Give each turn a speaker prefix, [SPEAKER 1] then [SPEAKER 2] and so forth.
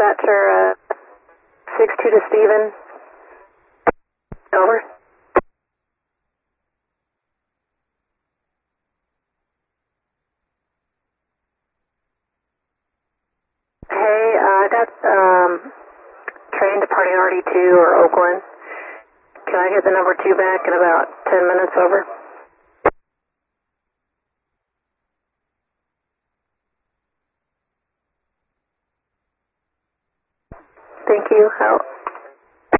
[SPEAKER 1] dispatcher, 6-2 to Steven. Over. Hey, I got train departing RD2 or Oakland. Can I get the number 2 back in about 10 minutes? Over. Thank you. How?